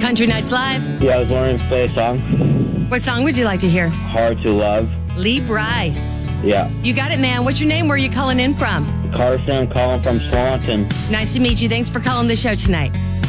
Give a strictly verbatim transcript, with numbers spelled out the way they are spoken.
Country Nights Live. Yeah, I was wondering if you play a song. What song would you like to hear? Hard to Love. Lee Bryce. Yeah. You got it, man. What's your name? Where are you calling in from? Carson, I'm calling from Swanton. Nice to meet you. Thanks for calling the show tonight.